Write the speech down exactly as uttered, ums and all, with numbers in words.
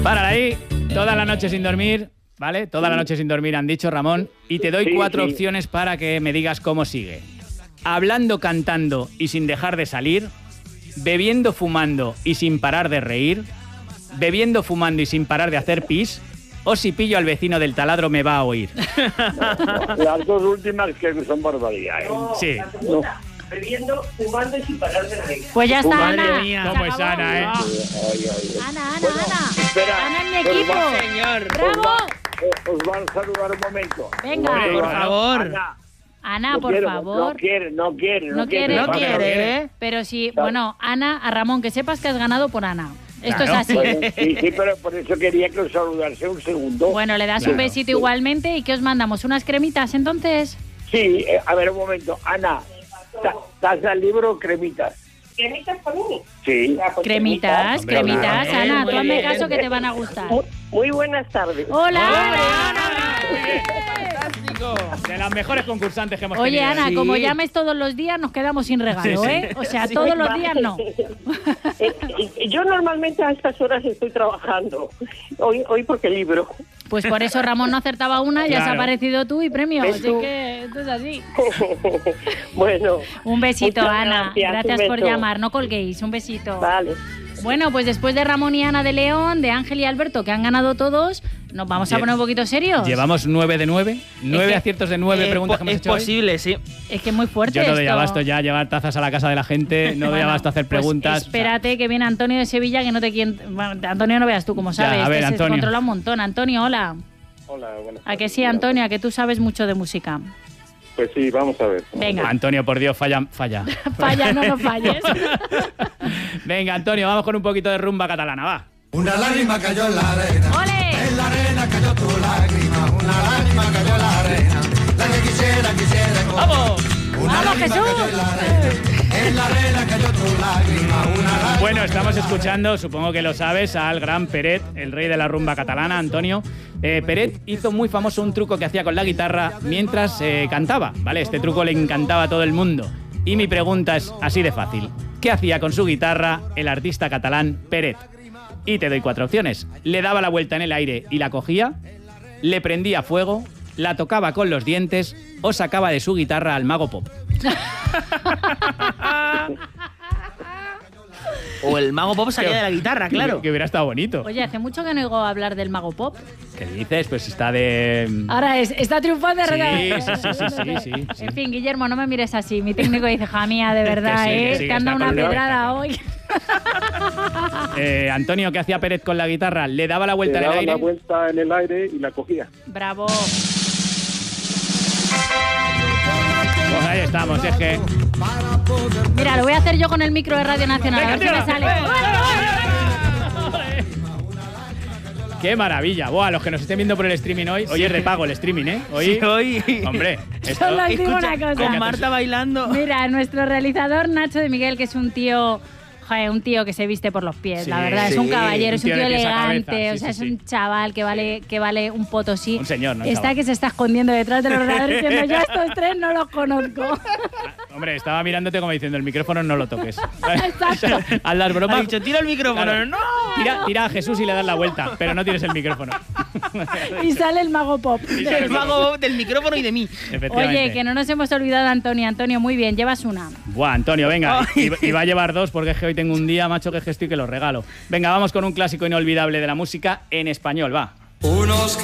Párala ahí, toda la noche sin dormir, ¿vale? Toda la noche sin dormir han dicho, Ramón, y te doy Sí, cuatro sí. opciones para que me digas cómo sigue. Hablando, cantando y sin dejar de salir, bebiendo, fumando y sin parar de reír, bebiendo, fumando y sin parar de hacer pis, o si pillo al vecino del taladro me va a oír. Las dos últimas que son barbaridades. Sí. No. Bebiendo, fumando y sin parar de reír. Pues ya está, Madre Ana. mía. Se ¿Cómo es acabó. Ana, eh? Ay, ay, ay. Ana, Ana, Bueno, Ana. espera, Ana en mi pues equipo. va- Señor. ¡Bravo! Eh, Os van a saludar un momento. Venga. Os van a Por saludar. favor. Ana, Ana, no por quiero, favor. No quiere, no quiere. No quiere, No no quiere, ¿eh? Pero sí, bueno, Ana, a Ramón, que sepas que has ganado por Ana. Esto Claro. es así. Bueno, sí, sí, pero por eso quería que os saludase un segundo. Bueno, le das Claro. un besito igualmente y que os mandamos unas cremitas entonces. Sí, eh, a ver un momento. Ana, ta- ¿taza al libro o cremitas? ¿Cremitas para mí? Sí. Ah, pues Cremitas, Hombre, cremitas. claro. Ana, Muy tú hazme bien. caso que te van a gustar. Muy, muy buenas tardes. Hola, ¡Hombre, Ana. Muy bien. Fantástico. De las mejores concursantes que hemos Oye, tenido. Ana, Sí. como llames todos los días, nos quedamos sin regalo, Sí, sí. ¿eh? O sea, todos los días no. Eh, eh, Yo normalmente a estas horas estoy trabajando. Hoy, hoy porque libro. Pues por eso Ramón no acertaba una, ya se ha Claro. aparecido tú y premio. ¿Ves Así tú? que esto es así. Bueno. Un besito, muchas Ana. gracias, Gracias un por beso. llamar. No colguéis. Un besito. Vale. Bueno, pues después de Ramón y Ana de León, de Ángel y Alberto, que han ganado todos, nos vamos a Lle- poner un poquito serios. Llevamos nueve de nueve. Nueve que- aciertos de nueve Eh, preguntas po- que hemos es hecho hoy. posible, sí. Es que es muy fuerte Yo no doy esto. abasto ya a llevar tazas a la casa de la gente, no doy Bueno, abasto a hacer pues preguntas. espérate que viene Antonio de Sevilla, que no te quiere... Bueno, Antonio no veas tú, como Ya, sabes. a ver, este se Antonio. controla un montón. Antonio, hola. Hola, buenas ¿A que tardes. sí, Antonio? ¿A que tú sabes mucho de música? Pues sí, vamos a ver. Venga. Antonio, por Dios, falla, falla. Falla, no lo falles. Venga, Antonio, vamos con un poquito de rumba catalana, va. Una lágrima cayó en la arena, ¡Ole! en la arena cayó tu lágrima, una lágrima cayó en la arena, la que quisiera, quisiera comer. ¡Vamos! Una ¡Vamos, lágrima Jesús! cayó en la arena, en la arena cayó tu lágrima, una lágrima. Bueno, estamos escuchando, supongo que lo sabes, al gran Peret, el rey de la rumba catalana, Antonio. Eh, Peret hizo muy famoso un truco que hacía con la guitarra mientras eh, cantaba, ¿vale? Este truco le encantaba a todo el mundo. Y mi pregunta es así de fácil. ¿Qué hacía con su guitarra el artista catalán Peret? Y te doy cuatro opciones. Le daba la vuelta en el aire y la cogía, le prendía fuego, la tocaba con los dientes o sacaba de su guitarra al mago pop. O el mago pop salía de la guitarra, claro. Que, que hubiera estado bonito. Oye, hace mucho que no oigo hablar del mago pop. ¿Qué dices? Pues está de... Ahora es, está triunfando. Sí, ¿verdad? sí, sí, sí, sí, sí, sí. En fin, Guillermo, no me mires así. Mi técnico dice, ja mía, de verdad, Que sí, que ¿eh? sí, que Te han dado está una con- pedrada hoy. Eh, Antonio, ¿qué hacía Pérez con la guitarra? Le daba la Le vuelta en el daba aire. la vuelta en el aire y la cogía. Bravo. Pues ahí estamos, es que... Mira, lo voy a hacer yo con el micro de Radio Nacional. Venga, a ver si me tírala. sale. ¡Qué maravilla! Buah, los que nos estén viendo por el streaming hoy, hoy es de pago el streaming, ¿eh? Hoy, Sí, hoy. hombre, esto... Solo digo Escucha, una cosa. con Marta bailando. Mira, nuestro realizador Nacho de Miguel, que es un tío, joder, un tío que se viste por los pies, Sí, la verdad, es sí, un caballero, un es un tío tío de pies a elegante, cabeza, sí, o sea, sí, es un sí. chaval que vale, que vale un potosí. Un señor, ¿no? Está chaval. que se está escondiendo detrás del ordenador diciendo, yo a estos tres no los conozco. Hombre, estaba mirándote como diciendo, el micrófono no lo toques. Exacto. Haz las Ha bromas. dicho, tira el micrófono. Claro. ¡No! Tira, tira a Jesús y le das la vuelta, pero no tienes el micrófono. Y sale el mago pop. El mago del micrófono y de mí. Efectivamente. Oye, que no nos hemos olvidado de Antonio. Antonio, muy bien, llevas una. Buah, Antonio, venga. Ay. Y, y va a llevar dos porque es que hoy tengo un día, macho, que es que estoy que lo regalo. Venga, vamos con un clásico inolvidable de la música en español, va. Unos